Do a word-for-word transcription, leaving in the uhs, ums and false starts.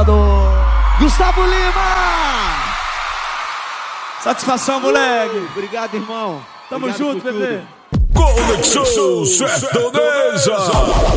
sábado. Gustavo Lima! Satisfação, moleque. Obrigado, irmão. Tamo Obrigado junto, bebê. Conexão Sertaneja.